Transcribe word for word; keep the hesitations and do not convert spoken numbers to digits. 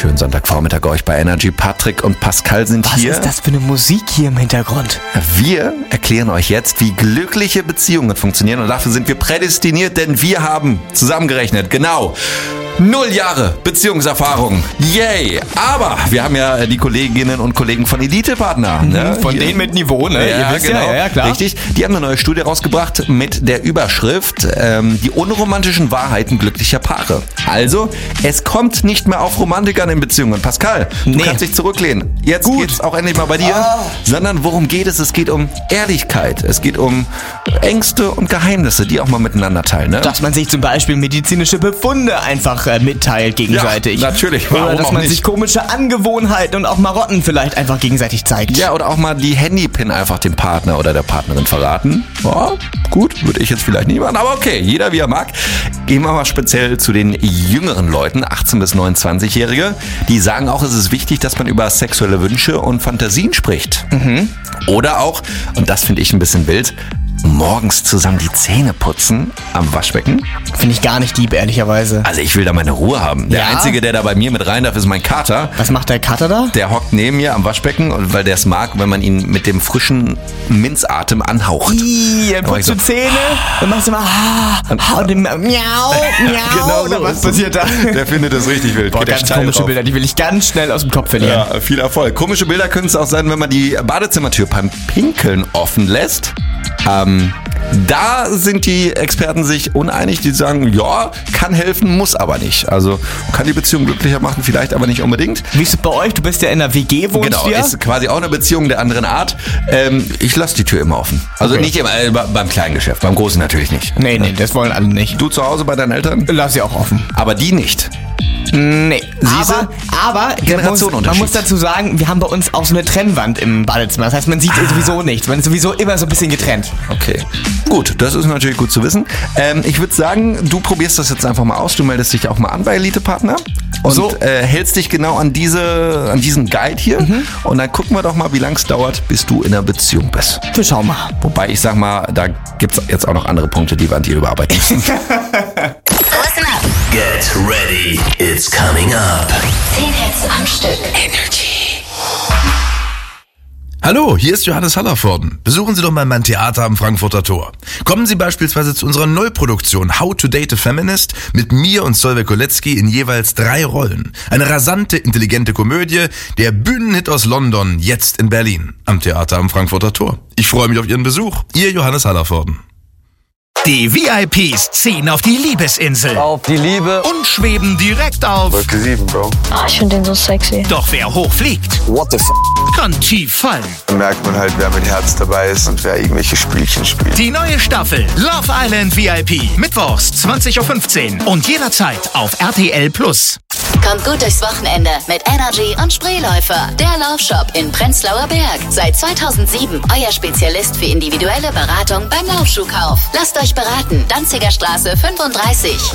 schönen Sonntagvormittag euch bei Energy. Patrick und Pascal sind Was hier. Was ist das für eine Musik hier im Hintergrund? Wir erklären euch jetzt, wie glückliche Beziehungen funktionieren. Und dafür sind wir prädestiniert, denn wir haben zusammengerechnet, genau, null Jahre Beziehungserfahrung. Yay! Aber wir haben ja die Kolleginnen und Kollegen von Elite-Partner. Mhm, ne? Von denen mit Niveau, ne? Ja, Ihr wisst genau. ja, ja, klar. Richtig. Die haben eine neue Studie rausgebracht mit der Überschrift ähm, die unromantischen Wahrheiten glücklicher Paare. Also, es kommt nicht mehr auf Romantik an in Beziehungen. Pascal, du Nee. kannst dich zurücklehnen. Jetzt Gut. geht's auch endlich mal bei dir. Oh. Sondern worum geht es? Es geht um Ehrlichkeit. Es geht um Ängste und Geheimnisse, die auch mal miteinander teilen. Ne? Dass man sich zum Beispiel medizinische Befunde einfach äh, mitteilt gegenseitig. Ja, natürlich. Warum Oder dass auch man nicht? sich komische Angewohnheiten und auch Marotten vielleicht einfach gegenseitig zeigt. Ja, oder auch mal die Handypin einfach dem Partner oder der Partnerin verraten. Ja, gut, würde ich jetzt vielleicht nicht machen, aber okay, jeder wie er mag. Gehen wir mal speziell zu den jüngeren Leuten, achtzehn- bis neunundzwanzig-Jährige. Die sagen auch, es ist wichtig, dass man über sexuelle Wünsche und Fantasien spricht. Mhm. Oder auch, und das finde ich ein bisschen wild, morgens zusammen die Zähne putzen am Waschbecken. Finde ich gar nicht lieb, ehrlicherweise. Also ich will da meine Ruhe haben. Der Ja? Einzige, der da bei mir mit rein darf, ist mein Kater. Was macht der Kater da? Der hockt neben mir am Waschbecken, und weil der es mag, wenn man ihn mit dem frischen Minzatem anhaucht. Ih, dann Da mach ich putzt du so, Zähne, dann machst du mal ah, ah, und dann miau, miau, Genau oder so was ist es. passiert da? Der findet das richtig wild. Boah, Geht der ganz steil komische drauf. Bilder, die will ich ganz schnell aus dem Kopf verlieren. Ja, viel Erfolg. Komische Bilder können es auch sein, wenn man die Badezimmertür beim Pinkeln offen lässt. Ähm, da sind die Experten sich uneinig. Die sagen, ja, kann helfen, muss aber nicht. Also kann die Beziehung glücklicher machen, vielleicht aber nicht unbedingt. Wie ist es bei euch? Du bist ja in einer W G, wohnst Genau, du ja? ist quasi auch eine Beziehung der anderen Art. Ähm, ich lasse die Tür immer offen. Also Okay. nicht immer, äh, beim kleinen Geschäft, beim großen natürlich nicht. Nee, nee, das wollen alle nicht. Du zu Hause bei deinen Eltern? Lass sie auch offen. Aber die nicht. Nee, Siehste? aber, aber Generationenunterschied. man muss dazu sagen, wir haben bei uns auch so eine Trennwand im Badezimmer. Das heißt, man sieht sowieso nichts. Man ist sowieso immer so ein bisschen getrennt. Okay. Gut, das ist natürlich gut zu wissen. Ähm, ich würde sagen, du probierst das jetzt einfach mal aus. Du meldest dich auch mal an bei Elite-Partner und So. äh, hältst dich genau an diese, an diesen Guide hier. Und dann gucken wir doch mal, wie lang es dauert, bis du in einer Beziehung bist. Wir schauen mal. Wobei ich sag mal, da gibt's jetzt auch noch andere Punkte, die wir an dir überarbeiten müssen. Listen up. Get ready, it's coming up. Zehn Hits am Stück. Hallo, hier ist Johannes Hallervorden. Besuchen Sie doch mal mein Theater am Frankfurter Tor. Kommen Sie beispielsweise zu unserer Neuproduktion How to Date a Feminist mit mir und Solveig Kolecki in jeweils drei Rollen. Eine rasante, intelligente Komödie, der Bühnenhit aus London, jetzt in Berlin, am Theater am Frankfurter Tor. Ich freue mich auf Ihren Besuch. Ihr Johannes Hallervorden. Die V I Ps ziehen auf die Liebesinsel Auf die Liebe. und schweben direkt auf. Wolke sieben, Bro. Ah, ich finde den so sexy. Doch wer hoch fliegt, What the f***? kann tief fallen. Da merkt man halt, wer mit Herz dabei ist und wer irgendwelche Spielchen spielt. Die neue Staffel Love Island V I P. Mittwochs zwanzig Uhr fünfzehn und jederzeit auf R T L Plus. Kommt gut durchs Wochenende mit Energy und Spreeläufer. Der Laufshop in Prenzlauer Berg. Seit zweitausendsieben euer Spezialist für individuelle Beratung beim Laufschuhkauf. Lasst euch beraten. Danziger Straße fünfunddreißig.